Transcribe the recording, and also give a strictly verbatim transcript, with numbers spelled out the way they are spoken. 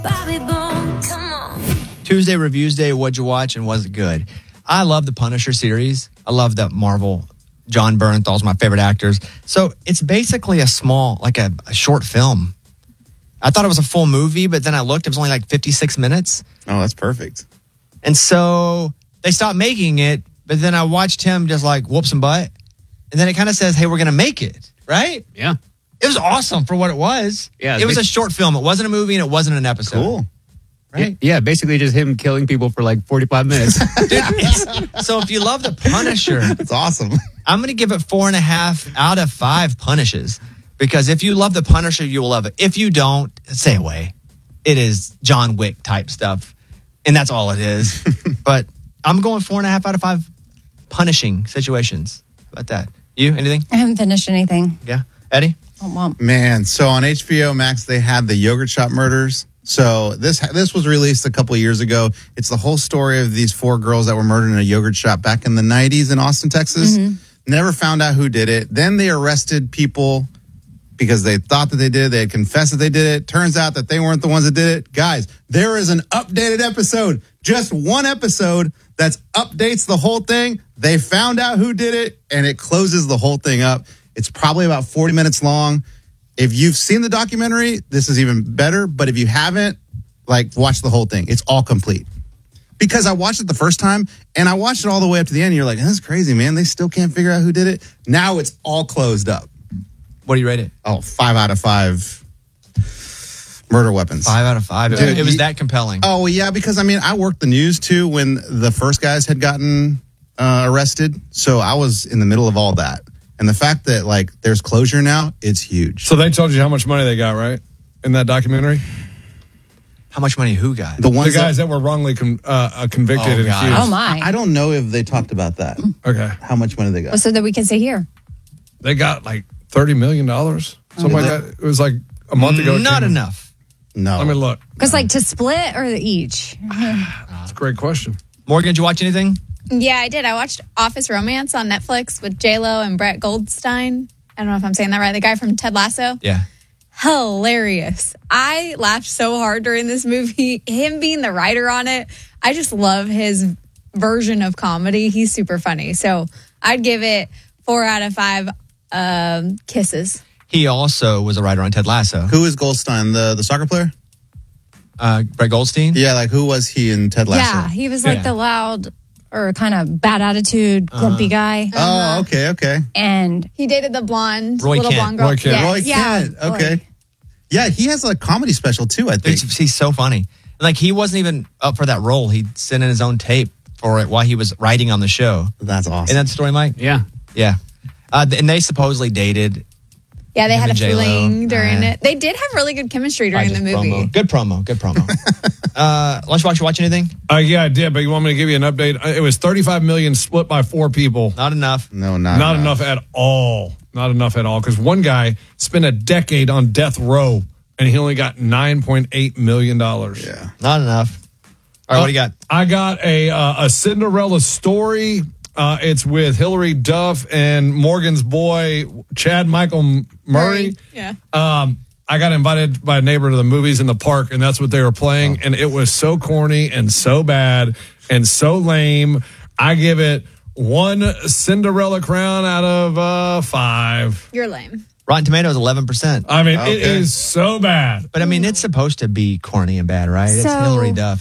Bobby Bone, come on. Tuesday Reviews Day, what'd you watch and was it good? I love the Punisher series. I love that Marvel. John Bernthal's my favorite actors. So it's basically a small, like a, a short film. I thought it was a full movie, but then I looked, it was only like fifty-six minutes. Oh, that's perfect. And so they stopped making it, but then I watched him just like whoop some butt. And then it kind of says, hey, we're going to make it, right? Yeah. It was awesome for what it was. Yeah, it was a short film. It wasn't a movie and it wasn't an episode. Cool. Right? Yeah, basically just him killing people for like forty-five minutes. Dude, it's, so if you love the Punisher, it's awesome. I'm going to give it four and a half out of five Punishes. Because if you love the Punisher, you will love it. If you don't, stay away. It is John Wick type stuff. And that's all it is. But I'm going four and a half out of five punishing situations. How about that? You, anything? I haven't finished anything. Yeah. Eddie? Oh, well. Man, so on H B O Max, they had the Yogurt Shop Murders. So this this was released a couple of years ago. It's the whole story of these four girls that were murdered in a yogurt shop back in the nineties in Austin, Texas. Mm-hmm. Never found out who did it. Then they arrested people because they thought that they did it. They had confessed that they did it. Turns out that they weren't the ones that did it. Guys, there is an updated episode, just one episode that updates the whole thing. They found out who did it, and it closes the whole thing up. It's probably about forty minutes long. If you've seen the documentary, this is even better. But if you haven't, like, watch the whole thing. It's all complete. Because I watched it the first time, and I watched it all the way up to the end. And you're like, that's crazy, man. They still can't figure out who did it. Now it's all closed up. What do you rate it? Oh, five out of five murder weapons. Five out of five. Dude, it was that compelling. Oh, yeah, because, I mean, I worked the news, too, when the first guys had gotten uh, arrested. So I was in the middle of all that. And the fact that, like, there's closure now, it's huge. So they told you how much money they got, right? In that documentary? How much money who got? The ones the guys that, that were wrongly con- uh, convicted oh, and God. accused. Oh, my. I don't know if they talked about that. Okay. How much money they got. Well, so that we can say here. They got like thirty million dollars. Something Oh, like that. It was like a month ago. Not came- enough. No. Let me look. Because, like, to split or each? That's a great question. Morgan, did you watch anything? Yeah, I did. I watched Office Romance on Netflix with J-Lo and Brett Goldstein. I don't know if I'm saying that right. The guy from Ted Lasso. Yeah. Hilarious. I laughed so hard during this movie. Him being the writer on it, I just love his version of comedy. He's super funny. So I'd give it four out of five um, kisses. He also was a writer on Ted Lasso. Who is Goldstein? The the soccer player? Uh, Brett Goldstein? Yeah, like who was he in Ted Lasso? Yeah, he was like Yeah. the loud or kind of bad attitude, grumpy guy. Oh, okay, okay. And He dated the blonde, Roy little Kent. blonde girl. Roy Kent. Yeah. Roy yeah. Kent. Okay. Yeah, he has a comedy special too, I think. He's, he's so funny. Like, he wasn't even up for that role. He sent in his own tape for it while he was writing on the show. That's awesome. Isn't that the story, Mike? Yeah. Yeah. Uh, and they supposely dated. Yeah, they Him had a and J-Lo. fling during Uh, it. They did have really good chemistry during the Just movie. promo. Good promo. Good promo. uh, Lunchbox, you watch anything? Uh, yeah, I did, but you want me to give you an update? Uh, It was thirty-five million split by four people. Not enough. no, not, Not enough at all. Not enough at all. Because one guy spent a decade on death row, and he only got nine point eight million dollars. Yeah. Not enough. All right, what do you got? I got a uh, a Cinderella story. Uh, it's with Hillary Duff and Morgan's boy Chad Michael Murray. Yeah. Um, I got invited by a neighbor to the movies in the park, and that's what they were playing. Oh. And it was so corny and so bad and so lame. I give it one Cinderella crown out of uh, five. You're lame. Rotten Tomatoes, eleven percent. I mean, it Okay. is so bad. But, I mean, it's supposed to be corny and bad, right? It's So- Hillary Duff.